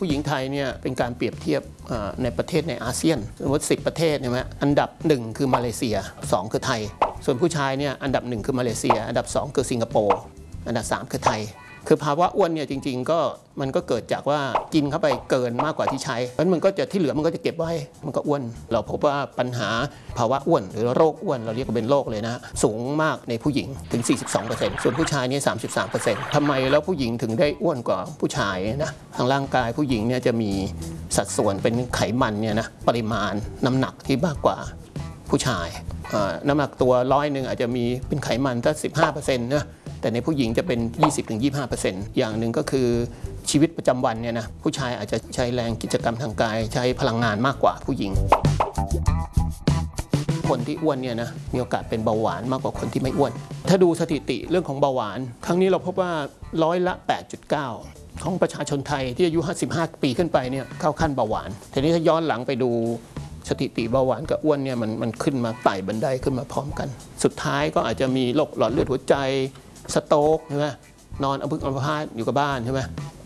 ผู้หญิงไทยเนี่ยเป็นการเปรียบเทียบในประเทศในอาเซียนสมมติ10ประเทศใช่ไหมอันดับ1คือมาเลเซีย2คือไทยส่วนผู้ชายเนี่ยอันดับ1คือมาเลเซียอันดับ2คือสิงคโปร์อันดับ3คือไทยคือภาวะอ้วนเนี่ยจริงๆก็มันก็เกิดจากว่ากินเข้าไปเกินมากกว่าที่ใช้เพราะมันก็จะที่เหลือมันก็จะเก็บไว้มันก็อ้วนเราพบว่าปัญหาภาวะอ้วนหรือโรคอ้วนเราเรียกว่าเป็นโรคเลยนะสูงมากในผู้หญิงถึง 42% ส่วนผู้ชายเนี่ย 33% ทำไมแล้วผู้หญิงถึงได้อ้วนกว่าผู้ชายนะทางร่างกายผู้หญิงเนี่ยจะมีสัดส่วนเป็นไขมันเนี่ยนะปริมาณน้ำหนักที่มากกว่าผู้ชายน้ำหนักตัว100อาจจะมีเป็นไขมันถ้า 15% นะแต่ในผู้หญิงจะเป็น 20-25% อย่างหนึ่งก็คือชีวิตประจำวันเนี่ยนะผู้ชายอาจจะใช้แรงกิจกรรมทางกายใช้พลังงานมากกว่าผู้หญิงคนที่อ้วนเนี่ยนะมีโอกาสเป็นเบาหวานมากกว่าคนที่ไม่อ้วนถ้าดูสถิติเรื่องของเบาหวานครั้งนี้เราพบว่า8.9%ของประชาชนไทยที่อายุ55ปีขึ้นไปเนี่ยเข้าขั้นเบาหวานทีนี้ถ้าย้อนหลังไปดูสถิติเบาหวานกับอ้วนเนี่ยมันขึ้นมาไต่บันไดขึ้นมาพร้อมกันสุดท้ายก็อาจจะมีโรคหลอดเลือดหัวใจสโตรกใช่ไหมนอนอัมพฤกษ์อัมพาตอยู่กับบ้านใช่ไหม